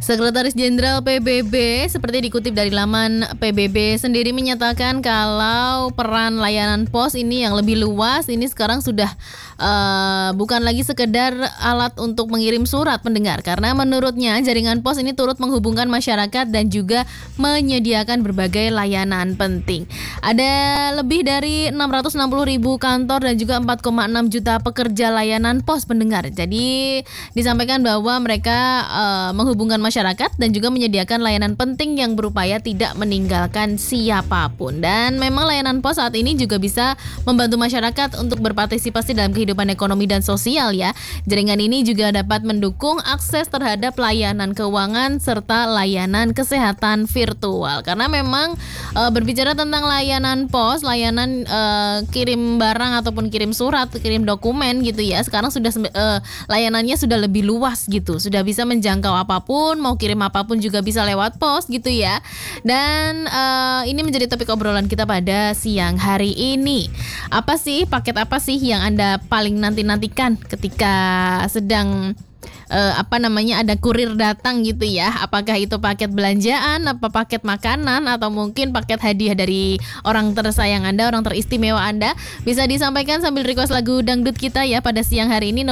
Sekretaris Jenderal PBB seperti dikutip dari laman PBB sendiri menyatakan kalau peran layanan pos ini yang lebih luas ini sekarang sudah bukan lagi sekedar alat untuk mengirim surat pendengar, karena menurutnya jaringan pos ini turut menghubungkan masyarakat dan juga menyediakan berbagai layanan penting. Ada lebih dari 660.000 kantor dan juga 4,6 juta pekerja layanan pos pendengar. Jadi disampaikan bahwa mereka menghubungkan masyarakat dan juga menyediakan layanan penting yang berupaya tidak meninggalkan siapapun. Dan memang layanan pos saat ini juga bisa membantu masyarakat untuk berpartisipasi dalam kehidupan ekonomi dan sosial ya. Jaringan ini juga dapat mendukung akses terhadap layanan keuangan serta layanan kesehatan virtual. Karena memang berbicara tentang layanan pos, layanan kirim barang ataupun kirim surat, kirim dokumen gitu ya. Sekarang sudah layanannya sudah lebih luas gitu. Sudah bisa menjangkau apapun, mau kirim apapun juga bisa lewat pos gitu ya. Dan ini menjadi topik obrolan kita pada siang hari ini. Paket apa sih yang Anda paling nanti-nantikan ketika sedang ada kurir datang gitu ya? Apakah itu paket belanjaan, apa paket makanan, atau mungkin paket hadiah dari orang tersayang Anda, orang teristimewa Anda? Bisa disampaikan sambil request lagu dangdut kita ya pada siang hari ini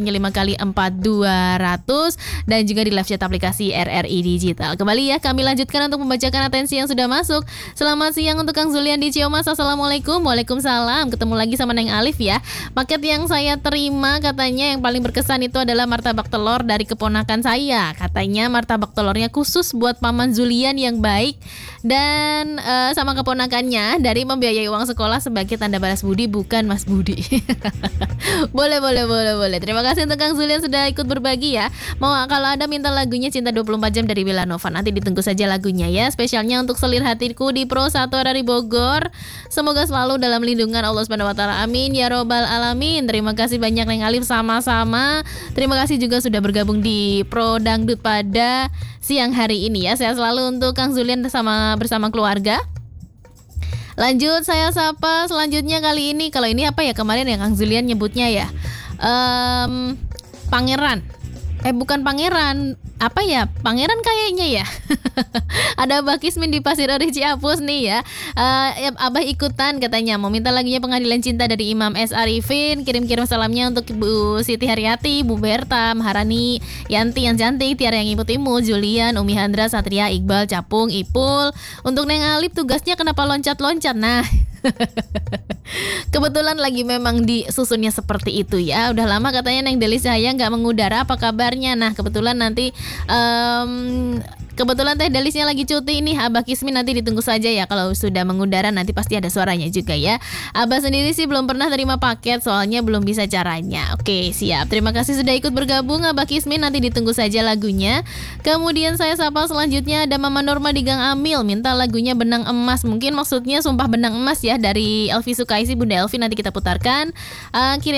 0815 dan juga di live chat aplikasi RRI Digital. Kembali ya, kami lanjutkan untuk membacakan atensi yang sudah masuk. Selamat siang untuk Kang Zulian di Ciamas. Assalamualaikum. Waalaikumsalam. Ketemu lagi sama Neng Alif ya. Paket yang saya terima katanya yang paling berkesan itu adalah martabak telur dari keponakan saya. Katanya martabak telurnya khusus buat Paman Zulian yang baik dan sama keponakannya dari membiayai uang sekolah sebagai tanda balas budi, bukan Mas Budi. Boleh. Terima kasih untuk Kang Zulian sudah ikut berbagi ya. Mau kalau ada minta lagunya Cinta 24 Jam dari Villanova, nanti ditunggu saja lagunya ya. Spesialnya untuk Selir Hatiku di Pro 1 dari Bogor. Semoga selalu dalam lindungan Allah Subhanahu wa taala. Amin ya robbal alamin. Terima kasih banyak Neng Alif, sama-sama. Terima kasih juga sudah bergabung di Pro Dangdut pada siang hari ini ya. Sehat selalu untuk Kang Zulian bersama keluarga. Lanjut saya sapa selanjutnya kali ini. Kalau ini apa ya kemarin ya Kang Zulian nyebutnya ya? Pangeran. Bukan pangeran. Apa ya? Pangeran kayaknya ya. Ada Abah Kismin di Pasir Ori Ciapus nih ya. Abah ikutan katanya mau minta lagunya Pengadilan Cinta dari Imam S. Arifin. Kirim-kirim salamnya untuk Bu Siti Haryati, Bu Berta, Maharani, Yanti yang cantik, Tiara yang Imu, Julian, Umi Handra, Satria, Iqbal, Capung, Ipul. Untuk Neng Alif tugasnya kenapa loncat-loncat? Nah, kebetulan lagi memang disusunnya seperti itu ya. Udah lama katanya Neng Deli Cahaya nggak mengudara, apa kabarnya? Nah kebetulan nanti kebetulan Teh Delisnya lagi cuti nih. Abah Kismin nanti ditunggu saja ya. Kalau sudah mengudara nanti pasti ada suaranya juga ya. Abah sendiri sih belum pernah terima paket, soalnya belum bisa caranya. Oke siap, terima kasih sudah ikut bergabung Abah Kismin, nanti ditunggu saja lagunya. Kemudian saya sapa selanjutnya ada Mama Norma di Gang Amil, minta lagunya Benang Emas. Mungkin maksudnya Sumpah Benang Emas ya, dari Elvi Sukaisi, Bunda Elvi, nanti kita putarkan. Kirim